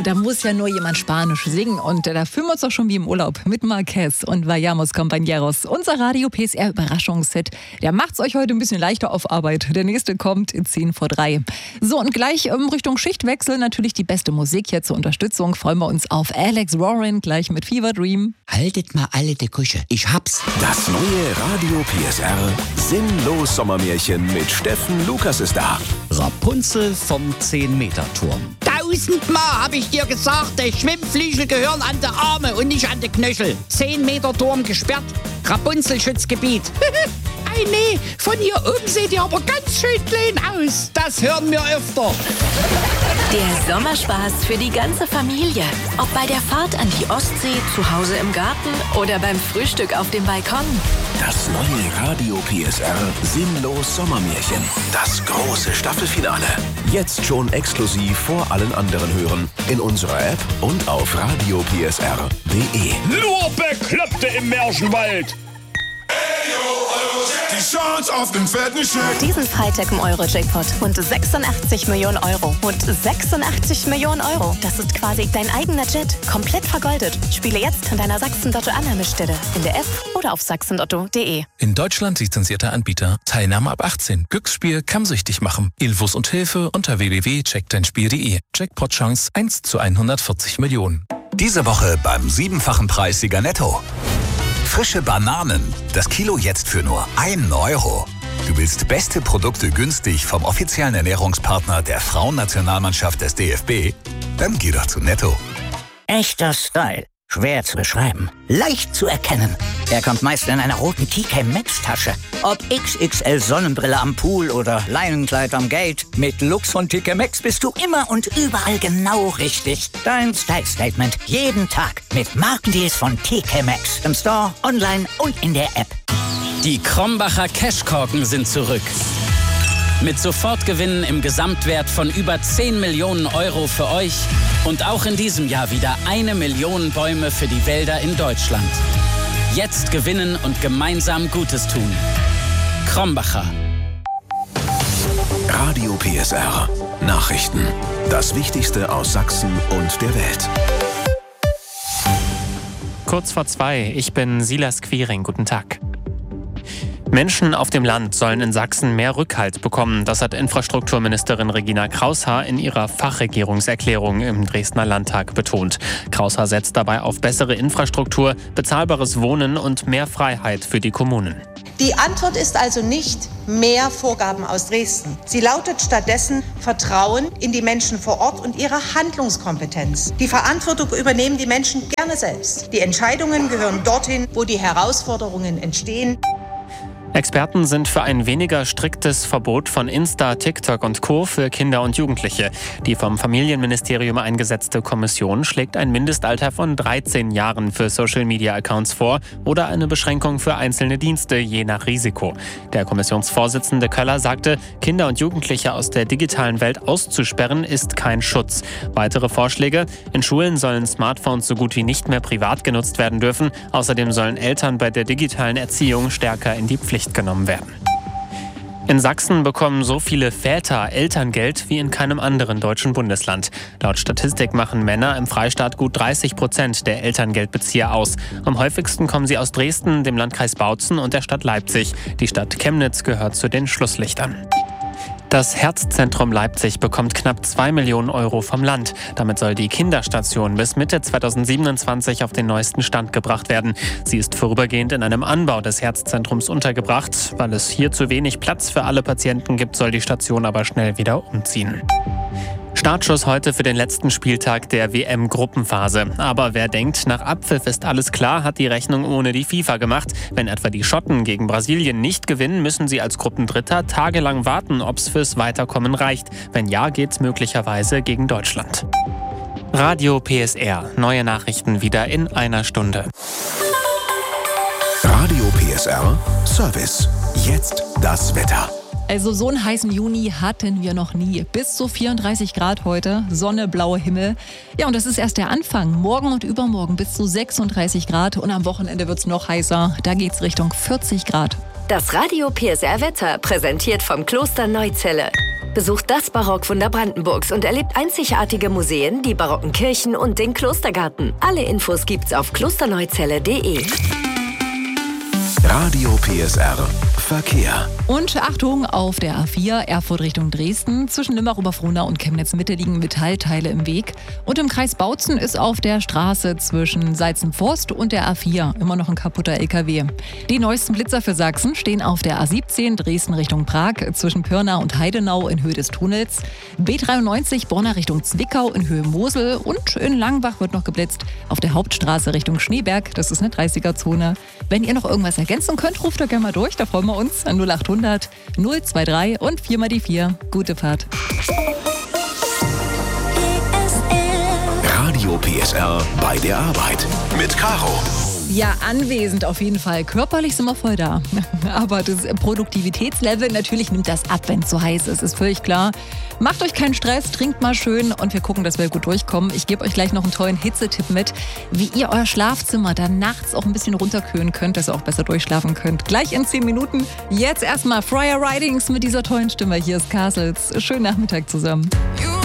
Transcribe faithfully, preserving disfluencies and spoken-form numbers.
da muss ja nur jemand Spanisch singen und da fühlen wir uns doch schon wie im Urlaub mit Marquez und Vayamos Compañeros. Unser Radio P S R Überraschungshit, der macht's euch heute ein bisschen leichter auf Arbeit. Der nächste kommt in zehn vor drei. So, und gleich ähm, Richtung Schichtwechsel natürlich die beste Musik hier zur Unterstützung. Freuen wir uns auf Alex Warren gleich mit Fever Dream. Haltet mal alle die Kusche, ich hab's. Das neue Radio P S R Sinnlos Sommermärchen mit Steffen Lukas ist da. Rapunzel vom zehn-Meter-Turm. Tausendmal hab ich dir gesagt, die Schwimmflügel gehören an die Arme und nicht an die Knöchel. Zehn-Meter-Turm gesperrt, Rapunzel-Schutzgebiet. Ei nee, von hier oben seht ihr aber ganz schön klein aus. Das hören wir öfter. Der Sommerspaß für die ganze Familie. Ob bei der Fahrt an die Ostsee, zu Hause im Garten oder beim Frühstück auf dem Balkon. Das neue Radio P S R Sinnlos Sommermärchen. Das große Staffelfinale. Jetzt schon exklusiv vor allen anderen hören. In unserer App und auf radio p s r punkt d e. Nur Bekloppte im Märchenwald. Die Chance auf den fetten Scheck. Diesen Freitag im Euro-Jackpot. Rund sechsundachtzig Millionen Euro. Rund sechsundachtzig Millionen Euro. Das ist quasi dein eigener Jet. Komplett vergoldet. Spiele jetzt an deiner Sachsen-Lotto-Annahmestelle. In der App oder auf sachsen lotto punkt d e. In Deutschland lizenzierter Anbieter. Teilnahme ab achtzehn. Glücksspiel kann süchtig machen. Infos und Hilfe unter w w w punkt check dein spiel punkt d e. Jackpot-Chance eins zu hundertvierzig Millionen. Diese Woche beim siebenfachen Preissieger Netto. Frische Bananen. Das Kilo jetzt für nur einen Euro. Du willst beste Produkte günstig vom offiziellen Ernährungspartner der Frauennationalmannschaft des D F B? Dann geh doch zu Netto. Echter Style. Schwer zu beschreiben. Leicht zu erkennen. Er kommt meist in einer roten T K Maxx-Tasche. Ob X X L Sonnenbrille am Pool oder Leinenkleid am Gate. Mit Lux von T K Maxx bist du immer und überall genau richtig. Dein Style-Statement jeden Tag mit Markendeals von T K Maxx. Im Store, online und in der App. Die Krombacher Cashkorken sind zurück. Mit Sofortgewinnen im Gesamtwert von über zehn Millionen Euro für euch und auch in diesem Jahr wieder eine Million Bäume für die Wälder in Deutschland. Jetzt gewinnen und gemeinsam Gutes tun. Krombacher. Radio P S R Nachrichten. Das Wichtigste aus Sachsen und der Welt. Kurz vor zwei, ich bin Silas Quiring. Guten Tag. Menschen auf dem Land sollen in Sachsen mehr Rückhalt bekommen. Das hat Infrastrukturministerin Regina Kraushaar in ihrer Fachregierungserklärung im Dresdner Landtag betont. Kraushaar setzt dabei auf bessere Infrastruktur, bezahlbares Wohnen und mehr Freiheit für die Kommunen. Die Antwort ist also nicht mehr Vorgaben aus Dresden. Sie lautet stattdessen Vertrauen in die Menschen vor Ort und ihre Handlungskompetenz. Die Verantwortung übernehmen die Menschen gerne selbst. Die Entscheidungen gehören dorthin, wo die Herausforderungen entstehen. Experten sind für ein weniger striktes Verbot von Insta, TikTok und Co. für Kinder und Jugendliche. Die vom Familienministerium eingesetzte Kommission schlägt ein Mindestalter von dreizehn Jahren für Social-Media-Accounts vor oder eine Beschränkung für einzelne Dienste, je nach Risiko. Der Kommissionsvorsitzende Köller sagte, Kinder und Jugendliche aus der digitalen Welt auszusperren, ist kein Schutz. Weitere Vorschläge: In Schulen sollen Smartphones so gut wie nicht mehr privat genutzt werden dürfen. Außerdem sollen Eltern bei der digitalen Erziehung stärker in die Pflicht genommen werden. In Sachsen bekommen so viele Väter Elterngeld wie in keinem anderen deutschen Bundesland. Laut Statistik machen Männer im Freistaat gut dreißig Prozent der Elterngeldbezieher aus. Am häufigsten kommen sie aus Dresden, dem Landkreis Bautzen und der Stadt Leipzig. Die Stadt Chemnitz gehört zu den Schlusslichtern. Das Herzzentrum Leipzig bekommt knapp zwei Millionen Euro vom Land. Damit soll die Kinderstation bis Mitte zweitausendsiebenundzwanzig auf den neuesten Stand gebracht werden. Sie ist vorübergehend in einem Anbau des Herzzentrums untergebracht. Weil es hier zu wenig Platz für alle Patienten gibt, soll die Station aber schnell wieder umziehen. Startschuss heute für den letzten Spieltag der W M-Gruppenphase. Aber wer denkt, nach Abpfiff ist alles klar, hat die Rechnung ohne die FIFA gemacht. Wenn etwa die Schotten gegen Brasilien nicht gewinnen, müssen sie als Gruppendritter tagelang warten, ob es fürs Weiterkommen reicht. Wenn ja, geht's möglicherweise gegen Deutschland. Radio P S R. Neue Nachrichten wieder in einer Stunde. Radio P S R Service. Jetzt das Wetter. Also so einen heißen Juni hatten wir noch nie. Bis zu vierunddreißig Grad heute, Sonne, blauer Himmel. Ja, und das ist erst der Anfang. Morgen und übermorgen bis zu sechsunddreißig Grad und am Wochenende wird's noch heißer. Da geht's Richtung vierzig Grad. Das Radio P S R Wetter, präsentiert vom Kloster Neuzelle. Besucht das Barockwunder Brandenburgs und erlebt einzigartige Museen, die barocken Kirchen und den Klostergarten. Alle Infos gibt's auf klosterneuzelle punkt de. Radio P S R Verkehr. Und Achtung, auf der A vier Erfurt Richtung Dresden. Zwischen Limbach-Oberfrohnau und Chemnitz-Mitte liegen Metallteile im Weg. Und im Kreis Bautzen ist auf der Straße zwischen Seitzen-Forst und der A vier immer noch ein kaputter L K W. Die neuesten Blitzer für Sachsen stehen auf der A siebzehn Dresden Richtung Prag zwischen Pirna und Heidenau in Höhe des Tunnels. B dreiundneunzig Borna Richtung Zwickau in Höhe Mosel. Und in Langbach wird noch geblitzt auf der Hauptstraße Richtung Schneeberg. Das ist eine dreißiger-Zone. Wenn ihr noch irgendwas ergänzen könnt, ruft doch gerne mal durch. Da freuen wir uns an null achthundert null drei und vier mal die vier. Gute Fahrt. Radio P S R bei der Arbeit mit Caro. Ja, anwesend auf jeden Fall. Körperlich sind wir voll da. Aber das Produktivitätslevel, natürlich nimmt das ab, wenn es so heiß ist. Ist völlig klar. Macht euch keinen Stress, trinkt mal schön und wir gucken, dass wir gut durchkommen. Ich gebe euch gleich noch einen tollen Hitzetipp mit, wie ihr euer Schlafzimmer dann nachts auch ein bisschen runterkühlen könnt, dass ihr auch besser durchschlafen könnt. Gleich in zehn Minuten. Jetzt erstmal Friar Ridings mit dieser tollen Stimme. Hier ist Castles. Schönen Nachmittag zusammen.